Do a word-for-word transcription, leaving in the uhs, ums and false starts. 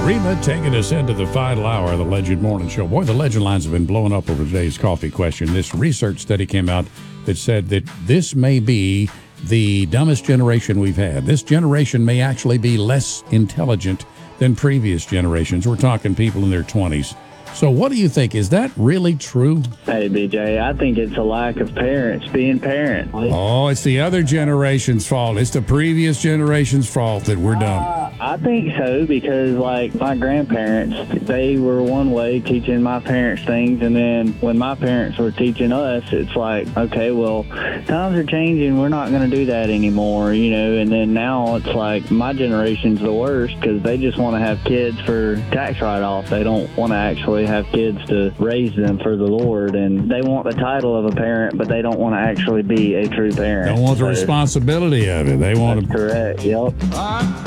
Rima taking us into the final hour of the Legend Morning Show. Boy, the Legend lines have been blowing up over today's coffee question. This research study came out that said that this may be the dumbest generation we've had. This generation may actually be less intelligent than previous generations. We're talking people in their twenties. So what do you think? Is that really true? Hey, B J, I think it's a lack of parents being parents. Oh, it's the other generation's fault. It's the previous generation's fault that we're dumb. Uh, I think so, because, like, my grandparents, they were one way teaching my parents things, and then when my parents were teaching us, it's like, okay, well, times are changing. We're not going to do that anymore, you know, and then now it's like my generation's the worst because they just want to have kids for tax write-off. They don't want to actually have kids to raise them for the Lord, and they want the title of a parent, but they don't want to actually be a true parent. Don't want the So, responsibility of it. They want that's to. correct, yep.